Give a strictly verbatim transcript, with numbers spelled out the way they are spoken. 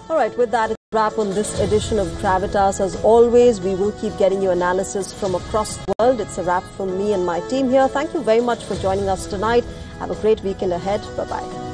All right, with that, it's a wrap on this edition of Gravitas. As always, we will keep getting you analysis from across the world. It's a wrap from me and my team here. Thank you very much for joining us tonight. Have a great weekend ahead. Bye-bye.